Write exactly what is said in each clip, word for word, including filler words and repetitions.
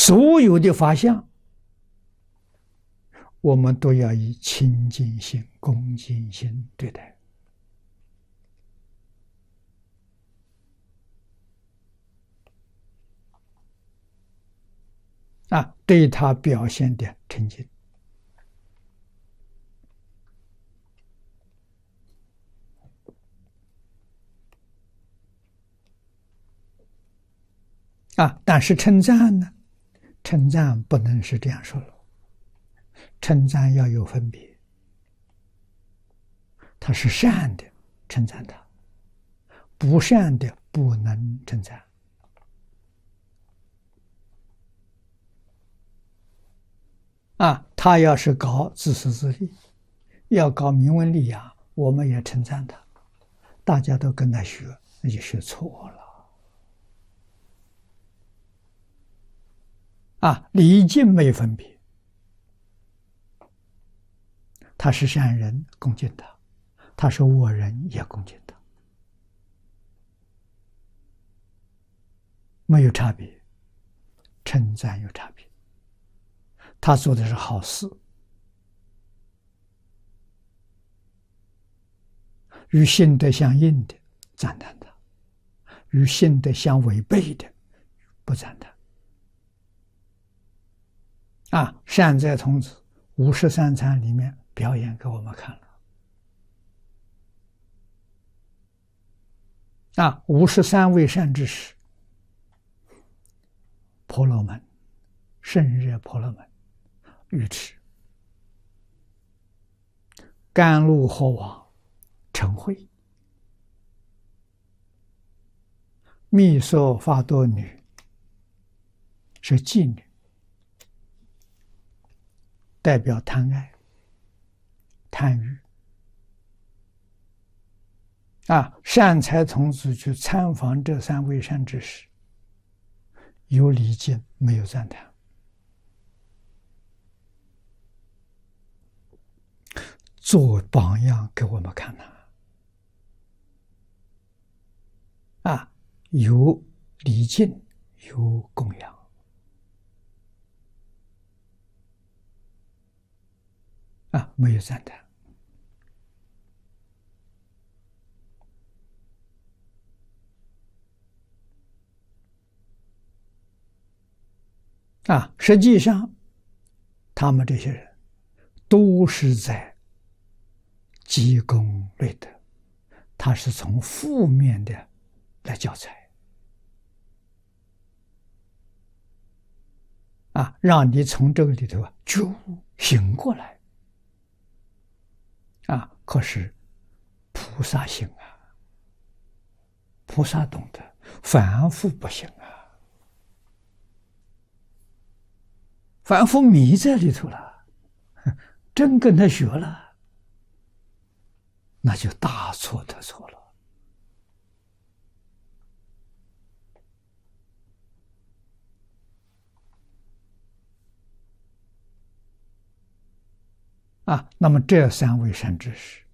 所有的法相，我们都要以清净心、恭敬心对待。啊，对他表现的诚敬。啊，但是称赞呢？称赞不能是这样说了，称赞要有分别。他是善的，称赞他；不善的，不能称赞。啊，他要是搞自私自利，要搞名闻利养，我们也称赞他，大家都跟他学，那就学错了。啊，礼敬没分别，他是善人，恭敬他；他是恶人，也恭敬他，没有差别。称赞有差别，他做的是好事，与性德相应的赞叹他，与性德相违背的不赞叹。啊，善哉童子五十三参里面表演给我们看了。啊，五十三位善知识，婆罗门、胜热婆罗门、愚痴、甘露河王、嗔恚、密索发多女是妓女，代表贪爱、贪欲。啊，善财童子去参访这三位善知识，有礼敬，没有赞叹，做榜样给我们看呐。啊，有礼敬，有供养。啊，没有赞叹。啊，实际上，他们这些人都是在积功累德，他是从负面的来教材，啊，让你从这个里头啊觉悟醒过来。啊，可是菩萨行啊，菩萨懂得，凡夫不行啊。凡夫迷在里头了，真跟他学了，那就大错特错了。啊，那么这三位善知识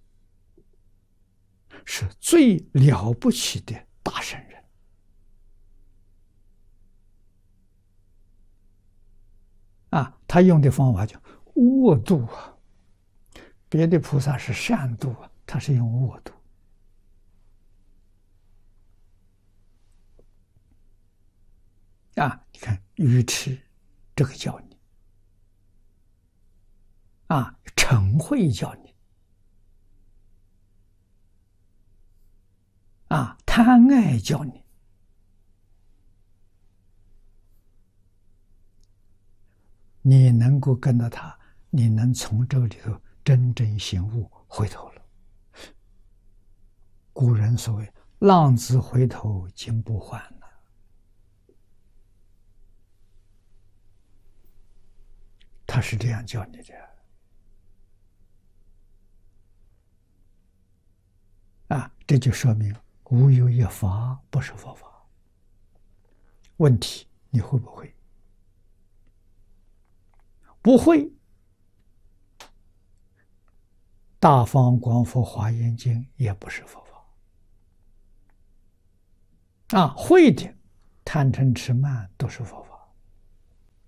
是最了不起的大圣人。啊，他用的方法叫恶度啊，别的菩萨是善度啊，他是用恶度。啊，你看愚痴，这个教你；啊，嗔恚教你；啊，贪爱教你。你能够跟着他，你能从这个里头真正醒悟，回头了。古人所谓“浪子回头金不换”了，他是这样教你的。啊，这就说明无有一法不是佛法。问题你会不会？不会，大方广佛华严经也不是佛法。啊，会的，贪嗔痴慢都是佛法。